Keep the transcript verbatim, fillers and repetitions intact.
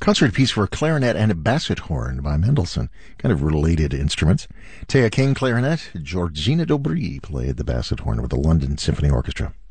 Concert piece for clarinet and a basset horn by Mendelssohn. Kind of related instruments. Thea King, clarinet. Georgina Dobry played the basset horn with the London Symphony Orchestra.